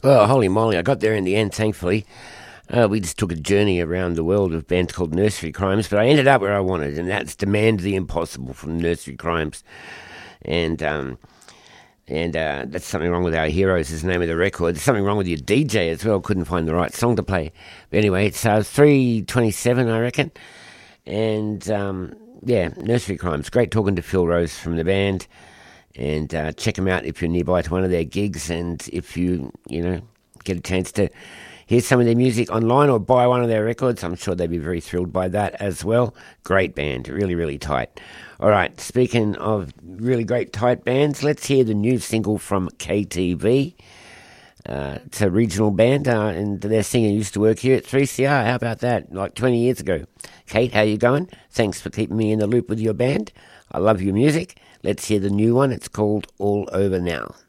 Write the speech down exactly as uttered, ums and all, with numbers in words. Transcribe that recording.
Well, holy moly, I got there in the end, thankfully. Uh, we just took a journey around the world of bands called Nursery Crimes, but I ended up where I wanted, and that's Demand the Impossible from Nursery Crimes. And um, and uh, that's Something Wrong with Our Heroes is the name of the record. There's something wrong with your D J as well. Couldn't find the right song to play. But anyway, it's uh, three twenty-seven, I reckon. And um, yeah, Nursery Crimes. Great talking to Phil Rose from the band. And uh, check them out if you're nearby to one of their gigs, and if you, you know, get a chance to hear some of their music online or buy one of their records, I'm sure they'd be very thrilled by that as well. Great band, really, really tight. All right, speaking of really great tight bands, let's hear the new single from K T V. Uh, it's a regional band, uh, and their singer used to work here at three C R. How about that? Like twenty years ago. Kate, how you going? Thanks for keeping me in the loop with your band. I love your music. Let's hear the new one. It's called All Over Now.